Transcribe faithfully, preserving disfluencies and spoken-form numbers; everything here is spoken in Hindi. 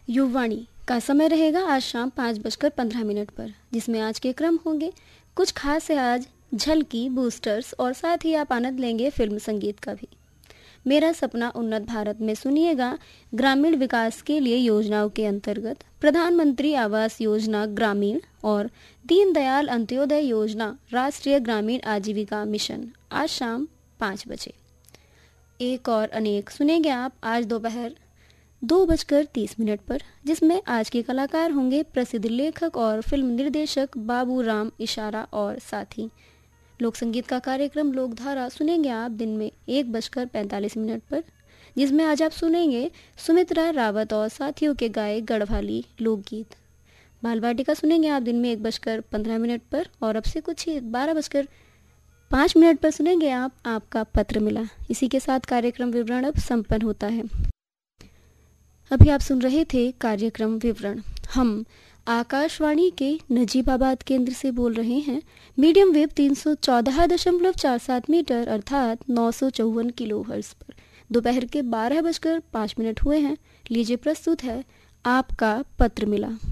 युववाणी का समय रहेगा आज शाम पाँच बजकर पंद्रह मिनट पर, जिसमें आज के क्रम होंगे कुछ खास है आज, झलकी, बूस्टर्स और साथ ही आप आनंद लेंगे फिल्म संगीत का भी। मेरा सपना उन्नत भारत में सुनिएगा ग्रामीण विकास के लिए योजनाओं के अंतर्गत प्रधानमंत्री आवास योजना ग्रामीण और दीनदयाल अंत्योदय योजना राष्ट्रीय ग्रामीण आजीविका मिशन आज शाम पाँच बजे। एक और अनेक सुनेंगे आप आज दोपहर दो बजकर तीस मिनट पर, जिसमें आज के कलाकार होंगे प्रसिद्ध लेखक और फिल्म निर्देशक बाबू राम इशारा और साथी। लोक संगीत का कार्यक्रम लोकधारा सुनेंगे आप दिन में एक बजकर पैंतालीस मिनट पर, जिसमें आज आप सुनेंगे सुमित्रा रावत और साथियों के गाए गढ़वाली लोकगीत। बाल वाटिका सुनेंगे आप दिन में एक बजकर पंद्रह मिनट पर, और अब से कुछ ही बारह बजकर पाँच मिनट पर सुनेंगे आप आपका पत्र मिला। इसी के साथ कार्यक्रम विवरण अब संपन्न होता है। अभी आप सुन रहे थे कार्यक्रम विवरण। हम आकाशवाणी के नजीबाबाद केंद्र से बोल रहे हैं। मीडियम वेव तीन सौ चौदह दशमलव चार सात मीटर अर्थात नौ सौ चौवन किलो हर्ट्ज पर दोपहर के बारह बजकर पाँच मिनट हुए हैं। लीजिए प्रस्तुत है आपका पत्र मिला।